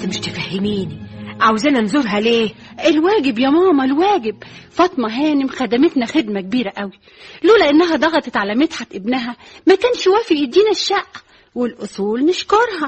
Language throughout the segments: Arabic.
بس مش تفهميني، عاوزانا نزورها ليه؟ الواجب يا ماما، الواجب. فاطمة هانم خدمتنا خدمة كبيرة قوي، لولا انها ضغطت على مدحت ابنها ما كانش وافي يدينا الشقة، والأصول نشكرها.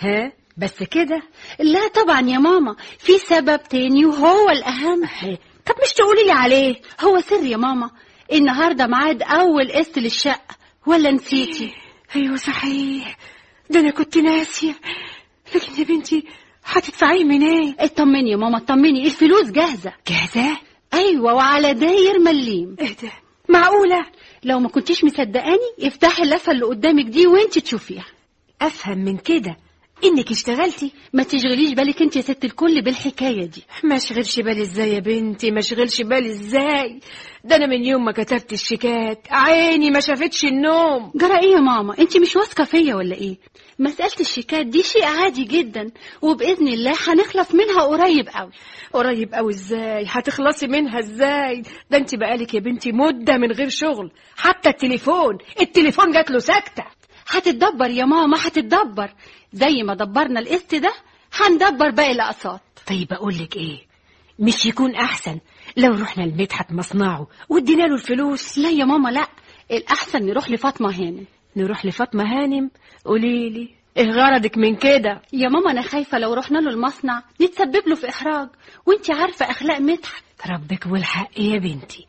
بس كده؟ لا طبعا يا ماما، في سبب تاني وهو الأهم. طب مش تقولي لي عليه؟ هو سر يا ماما، النهاردة ميعاد أول قسط للشقة، ولا نسيتي؟ أيوة صحيح، ده أنا كنت ناسية. لكن يا بنتي هتدفعيه منين؟ اطمني يا ماما اطمني، الفلوس جاهزة. جاهزة؟ أيوة، وعلى داير مليم. ايه ده؟ معقولة؟ لو ما كنتيش مصدقاني افتحي اللفة اللي قدامك دي وانت تشوفيها. أفهم من كده إنك اشتغلتي؟ ما تشغليش بالك انت يا ست الكل بالحكاية دي. ما اشغلش بالي ازاي يا بنتي؟ ما اشغلش بالي ازاي؟ ده أنا من يوم ما كتبت الشيكات عيني ما شافتش النوم. جرى ايه يا ماما؟ انت مش واثقة فيا ولا ايه؟ مسألة الشيكات دي شيء عادي جدا، وبإذن الله هنخلص منها قريب قوي. قريب قوي ازاي؟ هتخلصي منها ازاي؟ ده انت بقالك يا بنتي مدة من غير شغل، حتى التليفون جات له سكتة. هتتدبر يا ماما، هتتدبر زي ما دبرنا القسط ده هندبر باقي الأقساط. طيب أقول لك ايه، مش يكون احسن لو رحنا لمدحت مصنعه وادينا له الفلوس؟ لا يا ماما لا، الأحسن نروح لفاطمة هانم. نروح لفاطمة هانم؟ قوليلي ايه غرضك من كده؟ يا ماما أنا خايفة لو رحنا له المصنع نتسبب له في إحراج، وانت عارفة أخلاق مدحت. ربك والحق يا بنتي،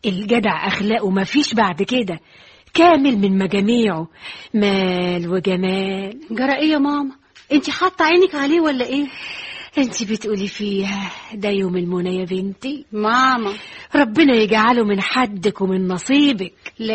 الجدع أخلاقه ما فيش بعد كده، كامل من مجاميعه، مال وجمال. جرى ايه يا ماما؟ انت حاطة عينك عليه ولا ايه؟ انت بتقولي فيها ده يوم المنى يا بنتي. ماما ربنا يجعله من حدك ومن نصيبك.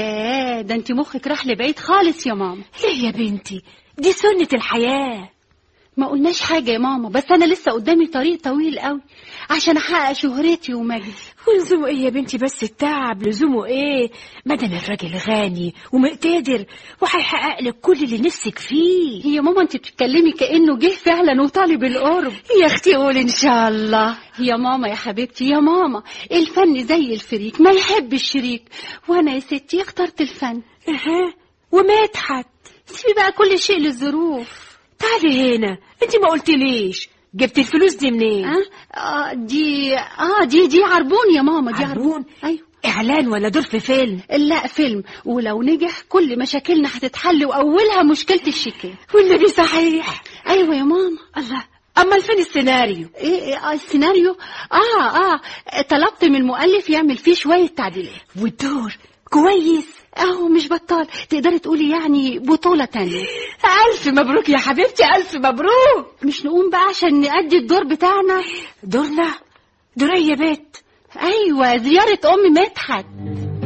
لا ده انت مخك راح لبعيد خالص يا ماما. ليه يا بنتي؟ دي سنة الحياة. ما قلناش حاجة يا ماما، بس أنا لسه قدامي طريق طويل قوي عشان أحقق شهرتي ومجدي. ولزومه إيه يا بنتي بس التعب؟ لزومه إيه؟ مادام الراجل غني ومقتدر وهيحقق لك كل اللي نفسك فيه. يا ماما أنت بتتكلمي كأنه جه فعلا وطالب القرب. يا أختي قول إن شاء الله. يا ماما يا حبيبتي يا ماما، الفن زي الفريك ما يحب الشريك، وأنا يا ستي اخترت الفن. ومدحت؟ سيبي بقى كل شيء للظروف. تعالي هنا، انت ما قلتليش جبت الفلوس دي منين؟ دي عربون يا ماما. دي عربون؟ ايوه. اعلان ولا دور في فيلم؟ لا فيلم، ولو نجح كل مشاكلنا هتتحل واولها مشكلة الشيكات. والنبي صحيح. ايوه يا ماما. الله، اما فين السيناريو؟ ايه السيناريو؟ طلبت من المؤلف يعمل فيه شوية تعديلات. والدور كويس اهو مش بطال، تقدري تقولي يعني بطولة تانية. ألف مبروك يا حبيبتي، ألف مبروك. مش نقوم بقى عشان نأدي الدور بتاعنا؟ دورنا؟ دور ايه يا بيت؟ ايوه زيارة ام مدحت.